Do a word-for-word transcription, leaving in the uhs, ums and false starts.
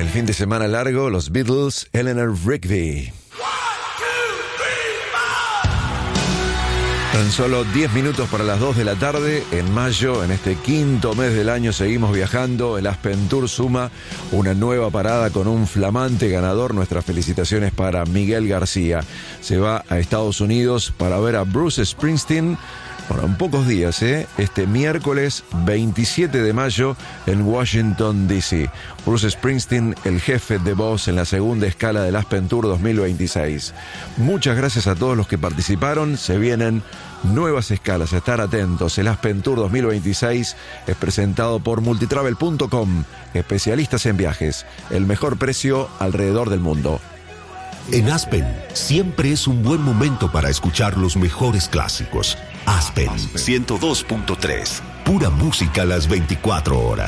fin de semana largo, los Beatles, Eleanor Rigby. Tan solo diez minutos para las dos de la tarde, en mayo, en este quinto mes del año, seguimos viajando. El Aspen Tour suma una nueva parada con un flamante ganador. Nuestras felicitaciones para Miguel García. Se va a Estados Unidos para ver a Bruce Springsteen. Bueno, en pocos días, ¿eh? Este miércoles veintisiete de mayo en Washington, D C Bruce Springsteen, el jefe de voz en la segunda escala del Aspen Tour dos mil veintiséis. Muchas gracias a todos los que participaron. Se vienen nuevas escalas, a estar atentos. El Aspen Tour dos mil veintiséis es presentado por multitravel punto com, especialistas en viajes. El mejor precio alrededor del mundo. En Aspen, siempre es un buen momento para escuchar los mejores clásicos. Aspen ciento dos punto tres. Pura música a las veinticuatro horas.